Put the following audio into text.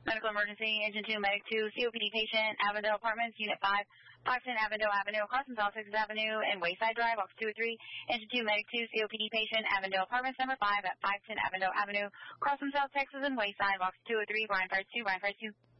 Medical emergency, Engine 2, Medic 2, COPD patient, Avondale Apartments, Unit 5, 510 Avondale Avenue, across from South 6th Avenue and Wayside Drive, Box 2 or 3. Engine 2, Medic 2, COPD patient, Avondale Apartments, number 5 at 510 Avondale Avenue, across from South Texas and Wayside, Box 2 or 3. Brian Fires 2, Brian Fires 2.